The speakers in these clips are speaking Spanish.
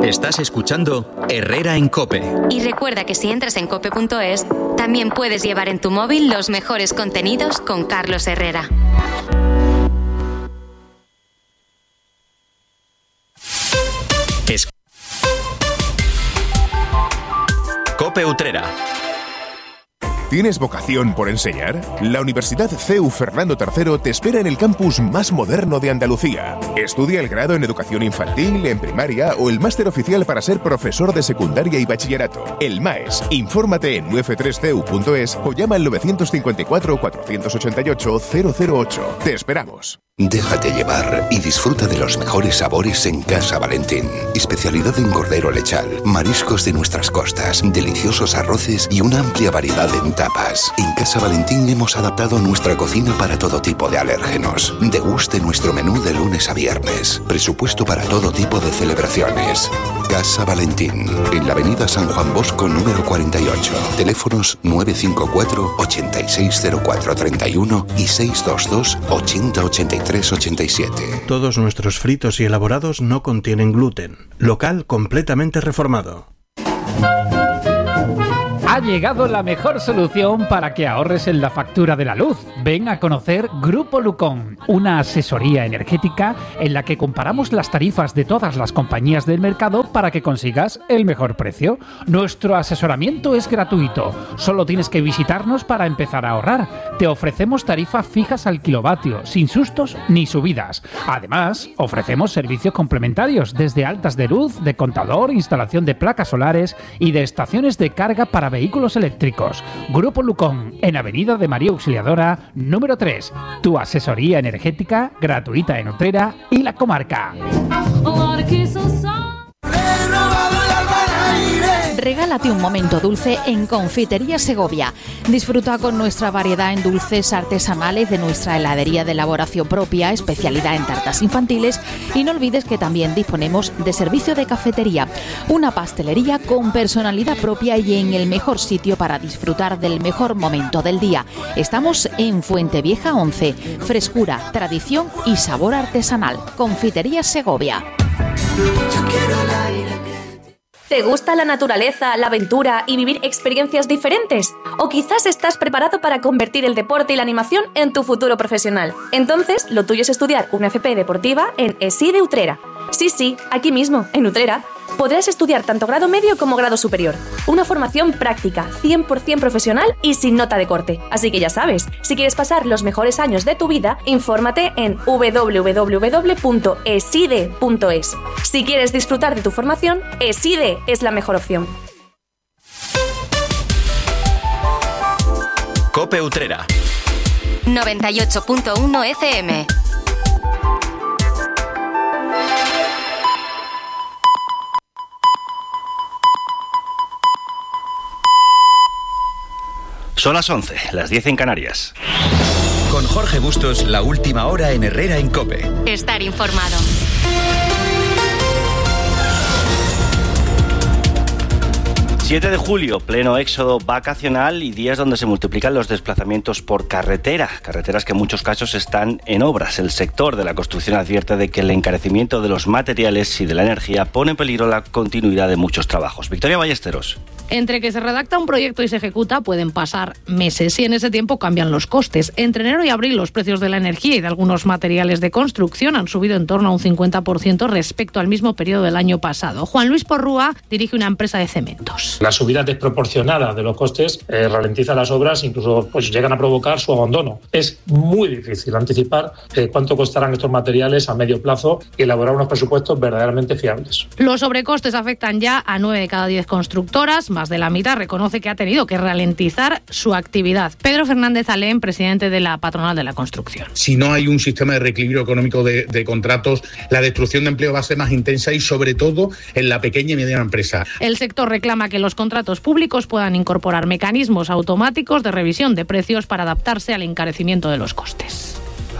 Estás escuchando Herrera en COPE. Y recuerda que si entras en cope.es, también puedes llevar en tu móvil los mejores contenidos con Carlos Herrera. COPE Utrera. ¿Tienes vocación por enseñar? La Universidad CEU Fernando III te espera en el campus más moderno de Andalucía. Estudia el grado en educación infantil, en primaria o el máster oficial para ser profesor de secundaria y bachillerato. El MAES. Infórmate en uf3ceu.es o llama al 954 488 008. Te esperamos. Déjate llevar y disfruta de los mejores sabores en Casa Valentín. Especialidad en cordero lechal, mariscos de nuestras costas, deliciosos arroces y una amplia variedad en tapas. En Casa Valentín hemos adaptado nuestra cocina para todo tipo de alérgenos. Deguste nuestro menú de lunes a viernes. Presupuesto para todo tipo de celebraciones. Casa Valentín, en la avenida San Juan Bosco número 48. Teléfonos 954 860431 y 622 8083 87. Todos nuestros fritos y elaborados no contienen gluten. Local completamente reformado. Ha llegado la mejor solución para que ahorres en la factura de la luz. Ven a conocer Grupo Lucón, una asesoría energética en la que comparamos las tarifas de todas las compañías del mercado para que consigas el mejor precio. Nuestro asesoramiento es gratuito. Solo tienes que visitarnos para empezar a ahorrar. Te ofrecemos tarifas fijas al kilovatio, sin sustos ni subidas. Además, ofrecemos servicios complementarios desde altas de luz, de contador, instalación de placas solares y de estaciones de carga para vehículos eléctricos. Grupo Lucón, en Avenida de María Auxiliadora, número 3. Tu asesoría energética gratuita en Utrera y la comarca. Regálate un momento dulce en Confitería Segovia. Disfruta con nuestra variedad en dulces artesanales de nuestra heladería de elaboración propia, especialidad en tartas infantiles, y no olvides que también disponemos de servicio de cafetería, una pastelería con personalidad propia y en el mejor sitio para disfrutar del mejor momento del día. Estamos en Fuentevieja 11. Frescura, tradición y sabor artesanal. Confitería Segovia. ¿Te gusta la naturaleza, la aventura y vivir experiencias diferentes? ¿O quizás estás preparado para convertir el deporte y la animación en tu futuro profesional? Entonces, lo tuyo es estudiar una FP deportiva en ESI de Utrera. Sí, aquí mismo, en Utrera, podrás estudiar tanto grado medio como grado superior. Una formación práctica, 100% profesional y sin nota de corte. Así que ya sabes, si quieres pasar los mejores años de tu vida, infórmate en www.eside.es. Si quieres disfrutar de tu formación, ESIDE es la mejor opción. COPE Utrera 98.1 FM. Son las 11, las 10 en Canarias. Con Jorge Bustos, la última hora en Herrera en COPE. Estar informado. 7 de julio, pleno éxodo vacacional y días donde se multiplican los desplazamientos por carretera. Carreteras que en muchos casos están en obras. El sector de la construcción advierte de que el encarecimiento de los materiales y de la energía pone en peligro la continuidad de muchos trabajos. Victoria Ballesteros. Entre que se redacta un proyecto y se ejecuta pueden pasar meses y en ese tiempo cambian los costes. Entre enero y abril los precios de la energía y de algunos materiales de construcción han subido en torno a un 50% respecto al mismo periodo del año pasado. Juan Luis Porrúa dirige una empresa de cementos. La subida desproporcionada de los costes ralentiza las obras, incluso llegan a provocar su abandono. Es muy difícil anticipar cuánto costarán estos materiales a medio plazo y elaborar unos presupuestos verdaderamente fiables. Los sobrecostes afectan ya a 9 de cada 10 constructoras. Más de la mitad reconoce que ha tenido que ralentizar su actividad. Pedro Fernández Alén, presidente de la Patronal de la Construcción. Si no hay un sistema de reequilibrio económico de contratos, la destrucción de empleo va a ser más intensa y sobre todo en la pequeña y mediana empresa. El sector reclama que los contratos públicos puedan incorporar mecanismos automáticos de revisión de precios para adaptarse al encarecimiento de los costes.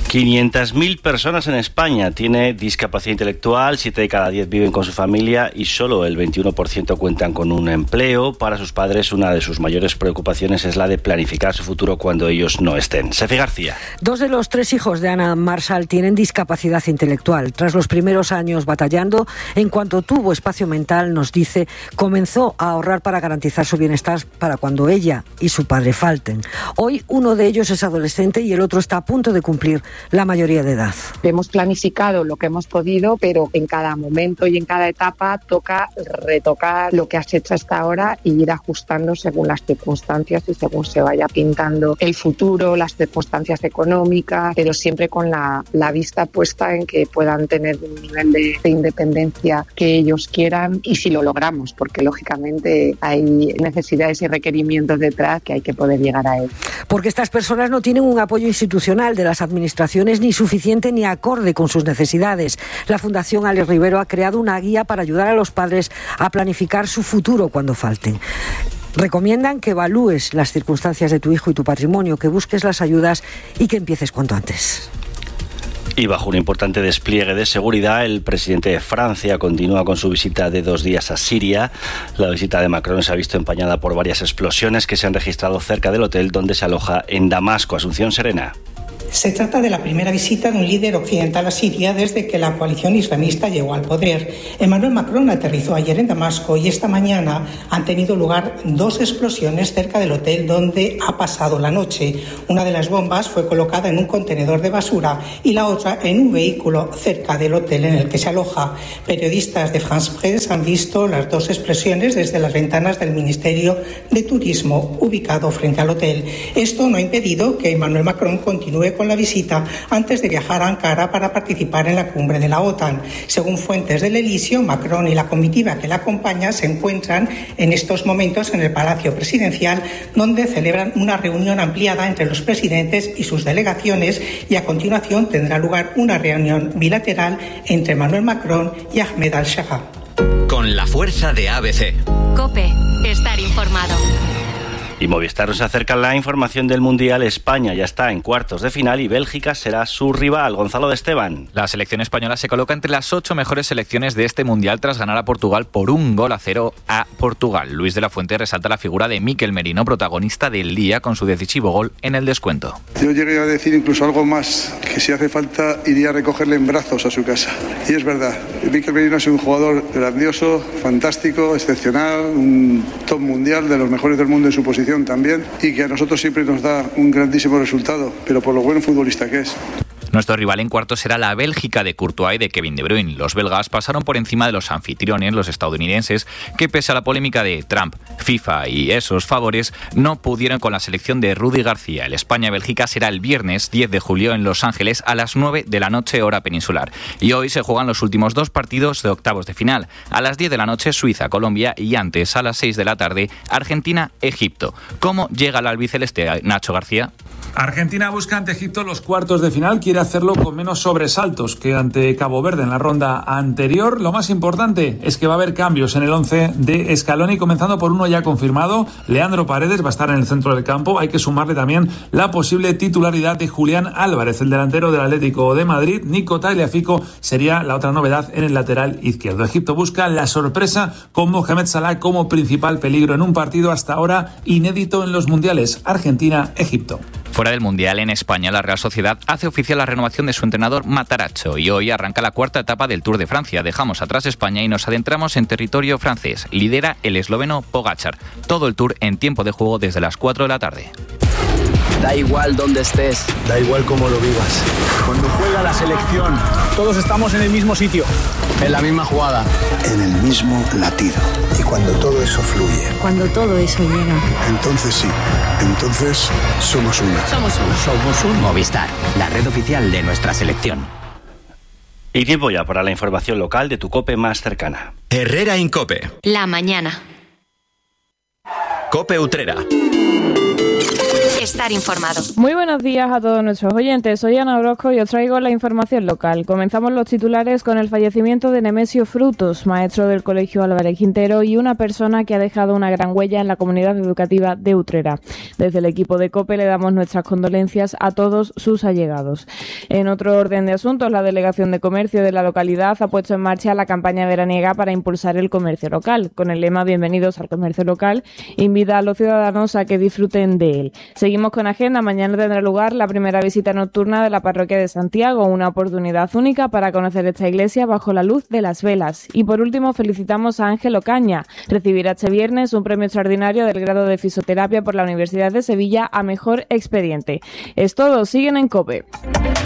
500.000 personas en España tienen discapacidad intelectual, 7 de cada 10 viven con su familia y solo el 21% cuentan con un empleo. Para sus padres, una de sus mayores preocupaciones es la de planificar su futuro cuando ellos no estén. Sefi García. 2 de los 3 hijos de Ana Marshall tienen discapacidad intelectual. Tras los primeros años batallando, en cuanto tuvo espacio mental, nos dice, comenzó a ahorrar para garantizar su bienestar para cuando ella y su padre falten. Hoy uno de ellos es adolescente y el otro está a punto de cumplir la mayoría de edad. Hemos planificado lo que hemos podido, pero en cada momento y en cada etapa toca retocar lo que has hecho hasta ahora y ir ajustando según las circunstancias y según se vaya pintando el futuro, las circunstancias económicas, pero siempre con la vista puesta en que puedan tener un nivel de independencia que ellos quieran y si lo logramos, porque lógicamente hay necesidades y requerimientos detrás que hay que poder llegar a él. Porque estas personas no tienen un apoyo institucional de las administraciones ni suficiente ni acorde con sus necesidades. La Fundación Alex Rivero ha creado una guía para ayudar a los padres a planificar su futuro cuando falten. Recomiendan que evalúes las circunstancias de tu hijo y tu patrimonio, que busques las ayudas y que empieces cuanto antes. Y bajo un importante despliegue de seguridad, el presidente de Francia continúa con su visita de 2 días a Siria. La visita de Macron se ha visto empañada por varias explosiones que se han registrado cerca del hotel donde se aloja en Damasco. Asunción Serena. Se trata de la primera visita de un líder occidental a Siria desde que la coalición islamista llegó al poder. Emmanuel Macron aterrizó ayer en Damasco y esta mañana han tenido lugar 2 explosiones cerca del hotel donde ha pasado la noche. Una de las bombas fue colocada en un contenedor de basura y la otra en un vehículo cerca del hotel en el que se aloja. Periodistas de France Presse han visto las 2 explosiones desde las ventanas del Ministerio de Turismo ubicado frente al hotel. Esto no ha impedido que Emmanuel Macron continúe con la visita antes de viajar a Ankara para participar en la cumbre de la OTAN. Según fuentes del Elíseo, Macron y la comitiva que la acompaña se encuentran en estos momentos en el Palacio Presidencial, donde celebran una reunión ampliada entre los presidentes y sus delegaciones, y a continuación tendrá lugar una reunión bilateral entre Emmanuel Macron y Ahmed al-Shara. Con la fuerza de ABC. COPE. Estar informado. Y Movistar nos acerca la información del Mundial. España ya está en cuartos de final y Bélgica será su rival. Gonzalo de Esteban. La selección española se coloca entre las 8 mejores selecciones de este Mundial tras ganar a Portugal por 1-0 a Portugal. Luis de la Fuente resalta la figura de Mikel Merino, protagonista del día con su decisivo gol en el descuento. Yo llegué a decir incluso algo más, que si hace falta iría a recogerle en brazos a su casa. Y es verdad, Mikel Merino es un jugador grandioso, fantástico, excepcional, un top mundial, de los mejores del mundo en su posición también, y que a nosotros siempre nos da un grandísimo resultado, pero por lo buen futbolista que es. Nuestro rival en cuartos será la Bélgica de Courtois y de Kevin De Bruyne. Los belgas pasaron por encima de los anfitriones, los estadounidenses, que pese a la polémica de Trump, FIFA y esos favores, no pudieron con la selección de Rudy García. El España-Bélgica será el viernes 10 de julio en Los Ángeles a las 9 de la noche, hora peninsular. Y hoy se juegan los últimos 2 partidos de octavos de final. A las 10 de la noche Suiza-Colombia y antes a las 6 de la tarde Argentina-Egipto. ¿Cómo llega el albiceleste, Nacho García? Argentina busca ante Egipto los cuartos de final, quiere hacerlo con menos sobresaltos que ante Cabo Verde en la ronda anterior. Lo más importante es que va a haber cambios en el 11 de Scaloni, comenzando por uno ya confirmado. Leandro Paredes va a estar en el centro del campo. Hay que sumarle también la posible titularidad de Julián Álvarez, el delantero del Atlético de Madrid. Nico Tagliafico sería la otra novedad en el lateral izquierdo. Egipto busca la sorpresa con Mohamed Salah como principal peligro en un partido hasta ahora inédito en los mundiales. Argentina-Egipto. Fuera del Mundial, en España, la Real Sociedad hace oficial la renovación de su entrenador Matarazzo y hoy arranca la 4ª etapa del Tour de Francia. Dejamos atrás España y nos adentramos en territorio francés. Lidera el esloveno Pogačar. Todo el Tour en tiempo de juego desde las 4 de la tarde. Da igual dónde estés, da igual cómo lo vivas. Cuando juega la selección, todos estamos en el mismo sitio, en la misma jugada, en el mismo latido. Y cuando todo eso fluye, cuando todo eso llega, entonces sí, entonces somos uno. Somos uno. Somos uno. Movistar, la red oficial de nuestra selección. Y tiempo ya para la información local de tu COPE más cercana. Herrera Incope. La mañana. COPE Utrera. estar informado. Muy buenos días a todos nuestros oyentes. Soy Ana Orozco y os traigo la información local. Comenzamos los titulares con el fallecimiento de Nemesio Frutos, maestro del Colegio Álvarez Quintero y una persona que ha dejado una gran huella en la comunidad educativa de Utrera. Desde el equipo de COPE le damos nuestras condolencias a todos sus allegados. En otro orden de asuntos, la Delegación de Comercio de la localidad ha puesto en marcha la campaña veraniega para impulsar el comercio local. Con el lema Bienvenidos al comercio local, invita a los ciudadanos a que disfruten de él. Seguimos con agenda. Mañana tendrá lugar la primera visita nocturna de la parroquia de Santiago, una oportunidad única para conocer esta iglesia bajo la luz de las velas. Y por último, felicitamos a Ángel Ocaña. Recibirá este viernes un premio extraordinario del grado de fisioterapia por la Universidad de Sevilla a mejor expediente. Es todo. Siguen en COPE.